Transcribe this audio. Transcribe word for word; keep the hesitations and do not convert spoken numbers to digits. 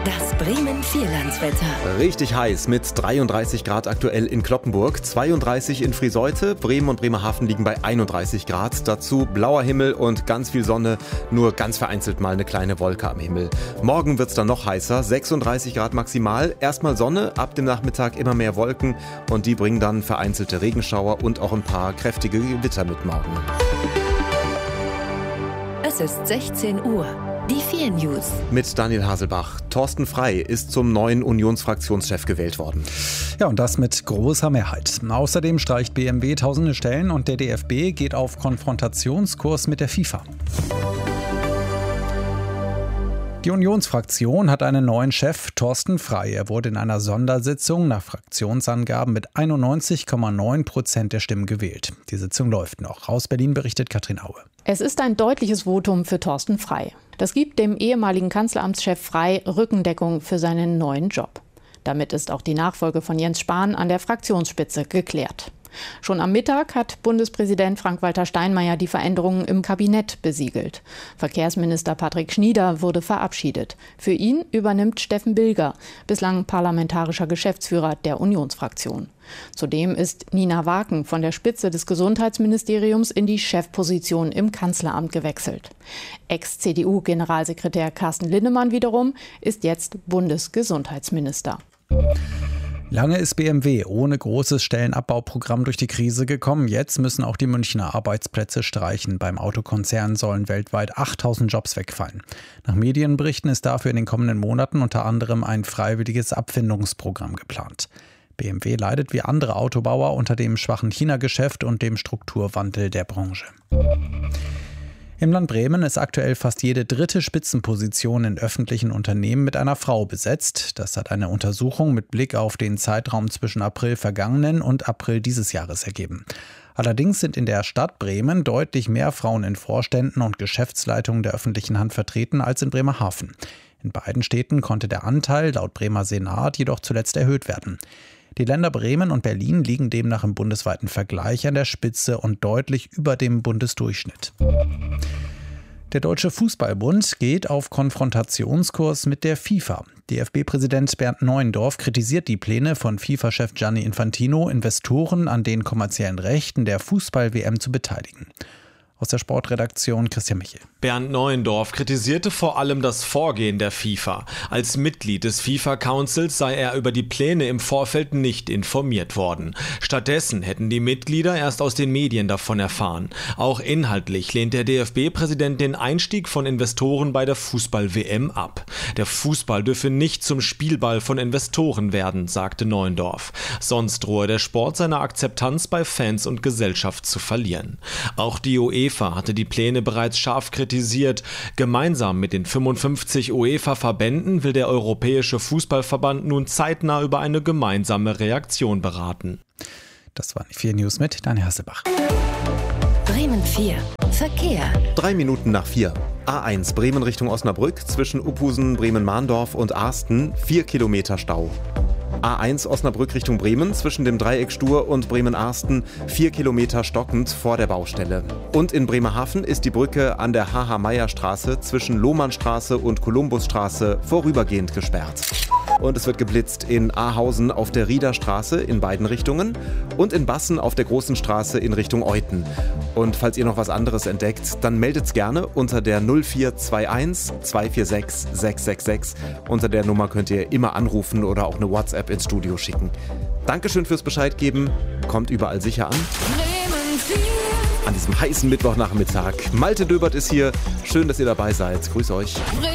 Das Bremen-Vierlandswetter. Richtig heiß mit dreiunddreißig Grad aktuell in Cloppenburg, zweiunddreißig in Friseute, Bremen und Bremerhaven liegen bei einunddreißig Grad. Dazu blauer Himmel und ganz viel Sonne, nur ganz vereinzelt mal eine kleine Wolke am Himmel. Morgen wird es dann noch heißer, sechsunddreißig Grad maximal. Erstmal Sonne, ab dem Nachmittag immer mehr Wolken und die bringen dann vereinzelte Regenschauer und auch ein paar kräftige Gewitter mit morgen. Es ist sechzehn Uhr. Die vier News. Mit Daniel Haselbach. Thorsten Frey ist zum neuen Unionsfraktionschef gewählt worden. Ja, und das mit großer Mehrheit. Außerdem streicht B M W tausende Stellen und der D F B geht auf Konfrontationskurs mit der FIFA. Die Unionsfraktion hat einen neuen Chef, Thorsten Frey. Er wurde in einer Sondersitzung nach Fraktionsangaben mit einundneunzig Komma neun Prozent der Stimmen gewählt. Die Sitzung läuft noch. Aus Berlin berichtet Katrin Aue. Es ist ein deutliches Votum für Thorsten Frey. Das gibt dem ehemaligen Kanzleramtschef Frey Rückendeckung für seinen neuen Job. Damit ist auch die Nachfolge von Jens Spahn an der Fraktionsspitze geklärt. Schon am Mittag hat Bundespräsident Frank-Walter Steinmeier die Veränderungen im Kabinett besiegelt. Verkehrsminister Patrick Schnieder wurde verabschiedet. Für ihn übernimmt Steffen Bilger, bislang parlamentarischer Geschäftsführer der Unionsfraktion. Zudem ist Nina Waken von der Spitze des Gesundheitsministeriums in die Chefposition im Kanzleramt gewechselt. Ex-C D U-Generalsekretär Carsten Linnemann wiederum ist jetzt Bundesgesundheitsminister. Lange ist B M W ohne großes Stellenabbauprogramm durch die Krise gekommen. Jetzt müssen auch die Münchner Arbeitsplätze streichen. Beim Autokonzern sollen weltweit achttausend Jobs wegfallen. Nach Medienberichten ist dafür in den kommenden Monaten unter anderem ein freiwilliges Abfindungsprogramm geplant. B M W leidet wie andere Autobauer unter dem schwachen China-Geschäft und dem Strukturwandel der Branche. Im Land Bremen ist aktuell fast jede dritte Spitzenposition in öffentlichen Unternehmen mit einer Frau besetzt. Das hat eine Untersuchung mit Blick auf den Zeitraum zwischen April vergangenen und April dieses Jahres ergeben. Allerdings sind in der Stadt Bremen deutlich mehr Frauen in Vorständen und Geschäftsleitungen der öffentlichen Hand vertreten als in Bremerhaven. In beiden Städten konnte der Anteil laut Bremer Senat jedoch zuletzt erhöht werden. Die Länder Bremen und Berlin liegen demnach im bundesweiten Vergleich an der Spitze und deutlich über dem Bundesdurchschnitt. Der Deutsche Fußballbund geht auf Konfrontationskurs mit der FIFA. D F B-Präsident Bernd Neuendorf kritisiert die Pläne von FIFA-Chef Gianni Infantino, Investoren an den kommerziellen Rechten der Fußball-W M zu beteiligen. Aus der Sportredaktion Christian Michel. Bernd Neuendorf kritisierte vor allem das Vorgehen der FIFA. Als Mitglied des FIFA-Councils sei er über die Pläne im Vorfeld nicht informiert worden. Stattdessen hätten die Mitglieder erst aus den Medien davon erfahren. Auch inhaltlich lehnt der D F B-Präsident den Einstieg von Investoren bei der Fußball-W M ab. Der Fußball dürfe nicht zum Spielball von Investoren werden, sagte Neuendorf. Sonst drohe der Sport seine Akzeptanz bei Fans und Gesellschaft zu verlieren. Auch die UEFA hatte die Pläne bereits scharf kritisiert. Gemeinsam mit den fünfundfünfzig UEFA-Verbänden will der Europäische Fußballverband nun zeitnah über eine gemeinsame Reaktion beraten. Das waren die vier News mit Daniel Haselbach. Bremen vier. Verkehr. Drei Minuten nach vier. A eins Bremen Richtung Osnabrück zwischen Uphusen, Bremen-Mahndorf und Arsten. Vier Kilometer Stau. A eins Osnabrück Richtung Bremen zwischen dem Dreieck Stur und Bremen-Arsten, vier Kilometer stockend vor der Baustelle. Und in Bremerhaven ist die Brücke an der H H-Meyer-Straße zwischen Lohmannstraße und Kolumbusstraße vorübergehend gesperrt. Und es wird geblitzt in Ahausen auf der Riederstraße in beiden Richtungen und in Bassen auf der Großen Straße in Richtung Euthen. Und falls ihr noch was anderes entdeckt, dann meldet's gerne unter der null vier zwei eins zwei vier sechs sechs sechs sechs. Unter der Nummer könnt ihr immer anrufen oder auch eine WhatsApp ins Studio schicken. Dankeschön fürs Bescheid geben. Kommt überall sicher an. An diesem heißen Mittwochnachmittag. Malte Döbert ist hier. Schön, dass ihr dabei seid. Grüß euch.